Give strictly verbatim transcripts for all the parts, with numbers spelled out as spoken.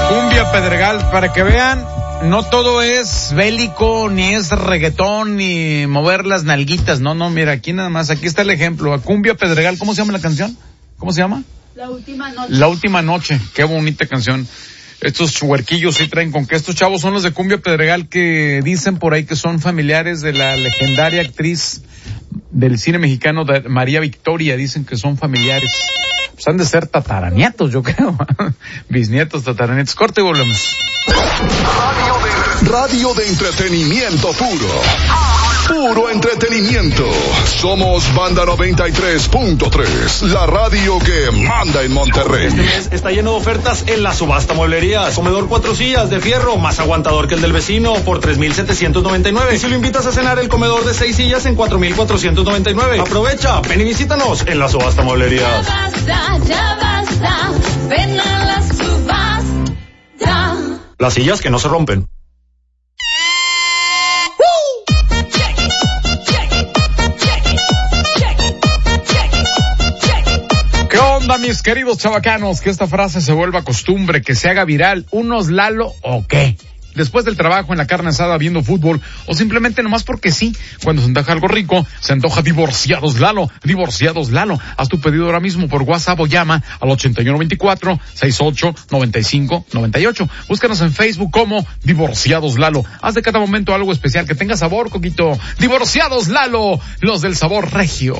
Cumbia Pedregal, para que vean, no todo es bélico, ni es reggaetón, ni mover las nalguitas. No, no, mira, aquí nada más, aquí está el ejemplo. A Cumbia Pedregal, ¿cómo se llama la canción? ¿Cómo se llama? La Última Noche. La Última Noche, qué bonita canción. Estos huerquillos sí traen con que estos chavos son los de Cumbia Pedregal que dicen por ahí que son familiares de la legendaria actriz del cine mexicano de María Victoria. Dicen que son familiares. Pues han de ser tataranietos, yo creo. Bisnietos, tataranietos. Corte y volvemos. Radio de, radio de entretenimiento puro. Puro entretenimiento. Somos Banda noventa y tres punto tres, la radio que manda en Monterrey. Este mes está lleno de ofertas en la subasta mueblería. Comedor cuatro sillas de fierro, más aguantador que el del vecino, por tres mil setecientos noventa y nueve. Y si lo invitas a cenar, el comedor de seis sillas en cuatro mil cuatrocientos noventa y nueve. Aprovecha, ven y visítanos en la subasta mueblería. Ya basta, ya basta, ven a la subasta. Las sillas que no se rompen. ¿Qué onda, mis queridos chavacanos? Que esta frase se vuelva costumbre, que se haga viral. ¿Unos Lalo o qué? Después del trabajo en la carne asada viendo fútbol, o simplemente nomás porque sí, cuando se antoja algo rico, se antoja Divorciados Lalo, Divorciados Lalo. Haz tu pedido ahora mismo por WhatsApp o llama al ochenta y uno veinticuatro, sesenta y ocho, noventa y cinco, noventa y ocho. Búscanos en Facebook como Divorciados Lalo. Haz de cada momento algo especial que tenga sabor, Coquito. Divorciados Lalo, los del sabor regio.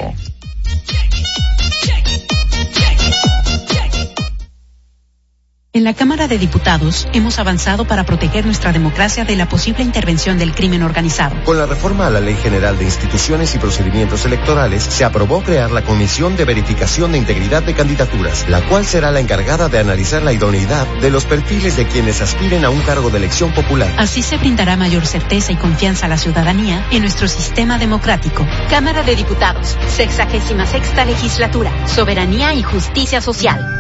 En la Cámara de Diputados hemos avanzado para proteger nuestra democracia de la posible intervención del crimen organizado. Con la reforma a la Ley General de Instituciones y Procedimientos Electorales, se aprobó crear la Comisión de Verificación de Integridad de Candidaturas, la cual será la encargada de analizar la idoneidad de los perfiles de quienes aspiren a un cargo de elección popular. Así se brindará mayor certeza y confianza a la ciudadanía en nuestro sistema democrático. Cámara de Diputados, sexagésima sexta legislatura, soberanía y justicia social.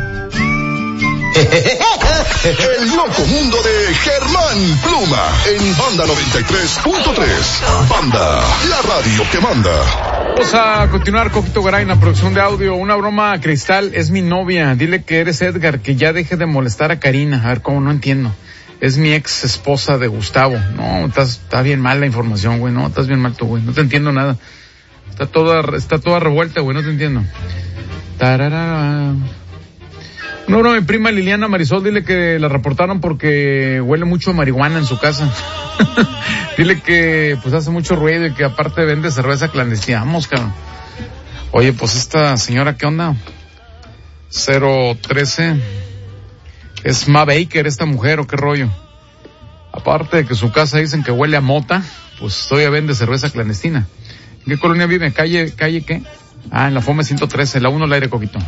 El loco mundo de Germán Pluma en Banda noventa y tres punto tres. Banda, la radio que manda. Vamos a continuar, Coquito Garay, en la producción de audio. Una broma a Cristal, es mi novia. Dile que eres Edgar, que ya deje de molestar a Karina. A ver, ¿cómo? No entiendo. Es mi ex esposa de Gustavo. No, estás, está bien mal la información, güey. No, estás bien mal tú, güey. No te entiendo nada. Está toda, está toda revuelta, güey. No te entiendo. Tararara. No, no, mi prima Liliana Marisol, dile que la reportaron porque huele mucho a marihuana en su casa. Dile que pues hace mucho ruido y que aparte vende cerveza clandestina. Vamos, cabrón. Oye, pues esta señora, ¿qué onda? cero trece. ¿Es Ma Baker esta mujer o qué rollo? Aparte de que su casa dicen que huele a mota, pues todavía vende cerveza clandestina. ¿En qué colonia vive? ¿Calle, calle qué? Ah, en la Fome ciento trece, la uno al aire, Coquito.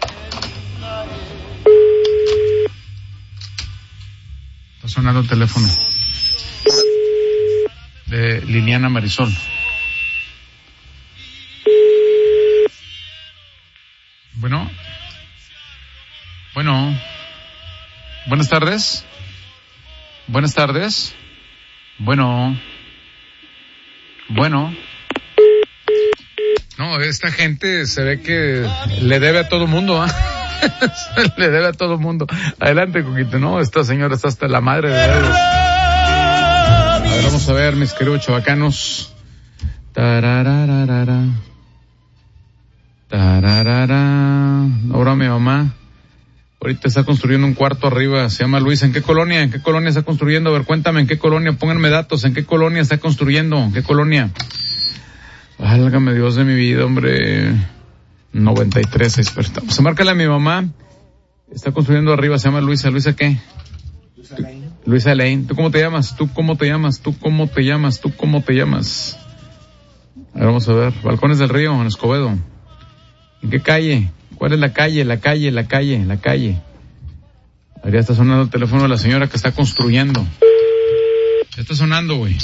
Está sonando el teléfono de Liliana Marisol. Bueno. Bueno. Buenas tardes. Buenas tardes. Bueno. Bueno. No, esta gente se ve que le debe a todo mundo, ¿ah? ¿eh? Le debe a todo mundo. Adelante, Coquito, ¿no? Esta señora está hasta la madre de dedos. A ver, vamos a ver, mis queridos chavacanos. Tarararara. Tararara. Ahora mi mamá ahorita está construyendo un cuarto arriba, se llama Luisa. ¿En qué colonia? ¿En qué colonia está construyendo? A ver, cuéntame, ¿en qué colonia? Pónganme datos, ¿en qué colonia está construyendo? ¿En qué colonia? Válgame Dios de mi vida, hombre. noventa y tres, despertamos. Se márcale a mi mamá. Está construyendo arriba, se llama Luisa. ¿Luisa qué? Luisa Lane. Luisa Lane. ¿Tú cómo te llamas? ¿Tú cómo te llamas? ¿Tú cómo te llamas? ¿Tú cómo te llamas? A ver, vamos a ver. Balcones del Río, en Escobedo. ¿En qué calle? ¿Cuál es la calle? La calle, la calle, la calle. Ahí ya está sonando el teléfono de la señora que está construyendo. Ya está sonando, güey.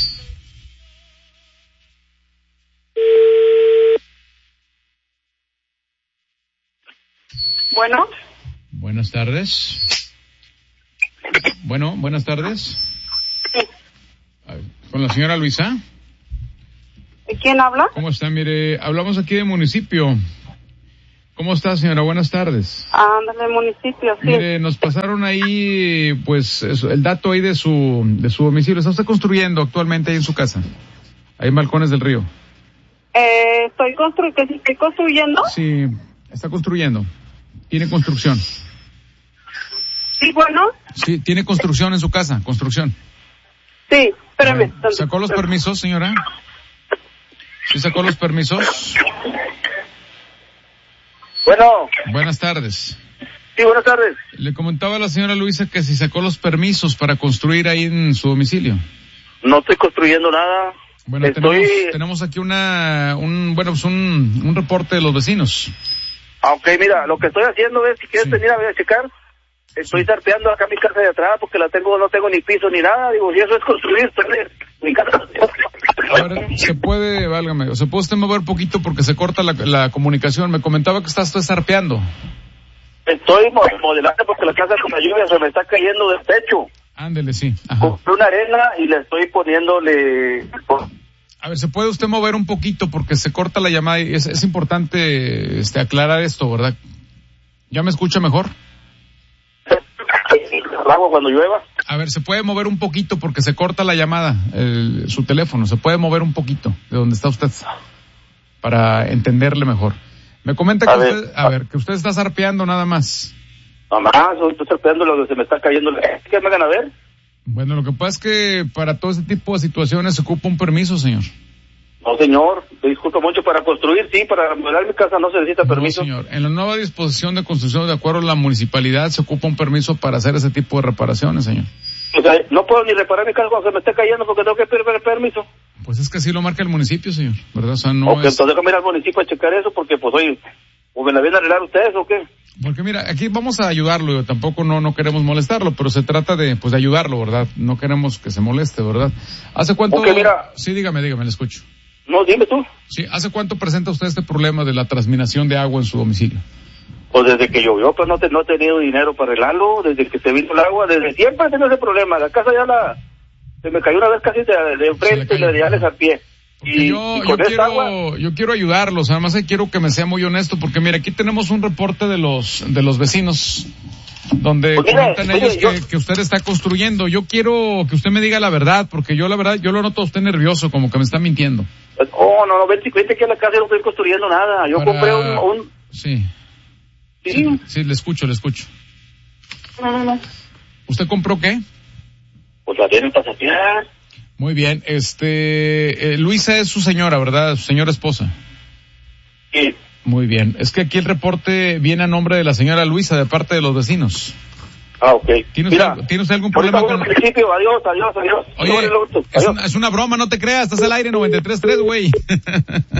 Bueno. Buenas tardes. Bueno, buenas tardes. Sí. ¿Con la señora Luisa? ¿Quién habla? ¿Cómo está? Mire, hablamos aquí de municipio. ¿Cómo está, señora? Buenas tardes. Ándale, municipio, sí. Mire, nos pasaron ahí, pues, eso, el dato ahí de su, de su domicilio. ¿Está usted construyendo actualmente ahí en su casa? Ahí en Balcones del Río. Eh, estoy constru ¿que si estoy construyendo? Sí, está construyendo. Tiene construcción. Sí, bueno. Sí, tiene construcción en su casa, construcción. Sí, espérame. Bueno, ¿sacó los permisos, señora? ¿Sí sacó los permisos? Bueno. Buenas tardes. Sí, buenas tardes. Le comentaba a la señora Luisa que si sacó los permisos para construir ahí en su domicilio. No estoy construyendo nada. Bueno, estoy... tenemos, tenemos aquí una, un, bueno, pues un, un reporte de los vecinos. Ah, ok, mira, lo que estoy haciendo es, si quieres sí. venir a ver a checar, estoy zarpeando acá mi casa de atrás porque la tengo, no tengo ni piso ni nada, digo, si eso es construir, perder mi casa. A ver, se puede, válgame, se puede usted mover poquito porque se corta la, la comunicación. Me comentaba que está usted zarpeando. Estoy modelando porque la casa con la lluvia se me está cayendo del techo. Ándele, sí. Ajá. Compré una arena y le estoy poniéndole... A ver, ¿se puede usted mover un poquito porque se corta la llamada? Y es, es importante este, aclarar esto, ¿verdad? ¿Ya me escucha mejor? Agua cuando llueva. A ver, ¿se puede mover un poquito porque se corta la llamada? El, su teléfono, ¿se puede mover un poquito de donde está usted? Para entenderle mejor. Me comenta que a usted, ver, a ver, que usted está zarpeando nada más. Nada más, estoy zarpeando lo que se me está cayendo. ¿Qué me hagan a ver? Bueno, lo que pasa es que para todo ese tipo de situaciones se ocupa un permiso, señor. No, señor, disculpa mucho, para construir, sí, para remodelar mi casa no se necesita no, permiso. Señor, en la nueva disposición de construcción, de acuerdo a la municipalidad, se ocupa un permiso para hacer ese tipo de reparaciones, señor. O sea, no puedo ni reparar mi casa cuando se me esté cayendo porque tengo que pedir permiso. Pues es que así lo marca el municipio, señor, ¿verdad? O sea, no Ok, es... entonces déjame ir al municipio a checar eso porque, pues, oye, ¿o me la vienen a arreglar ustedes o qué? Porque mira, aquí vamos a ayudarlo, tampoco no no queremos molestarlo, pero se trata de, pues, de ayudarlo, ¿verdad? No queremos que se moleste, ¿verdad? ¿Hace cuánto? Okay, mira. Sí, dígame, dígame, le escucho. No, dime tú. Sí, ¿hace cuánto presenta usted este problema de la transminación de agua en su domicilio? Pues desde que llovió, pues no, te, no he tenido dinero para arreglarlo, desde que se vino el agua, desde siempre he tenido ese problema. La casa ya la, se me cayó una vez casi de, de enfrente y le di al pie. Y, yo, y yo quiero, agua... yo quiero ayudarlos, además quiero que me sea muy honesto, porque mira, aquí tenemos un reporte de los, de los vecinos, donde pues mira, comentan mira, ellos yo... que, que usted está construyendo. Yo quiero que usted me diga la verdad, porque yo la verdad, yo lo noto a usted nervioso, como que me está mintiendo. Oh, no, no, vente, vente que en la casa yo no estoy construyendo nada, yo Para... compré un, un... Sí. Sí. sí. Sí, le escucho, le escucho. No, no, no. ¿Usted compró qué? Pues la tienen para saquear. Muy bien, este, eh, Luisa es su señora, ¿verdad? Su señora esposa. Sí. Muy bien, es que aquí el reporte viene a nombre de la señora Luisa de parte de los vecinos. Ah, ok. ¿Tiene usted, Mira, ¿tiene usted algún problema con...? Al principio, adiós, adiós, adiós. Oye, es, una, es una broma, no te creas, estás al aire noventa y tres punto tres, güey.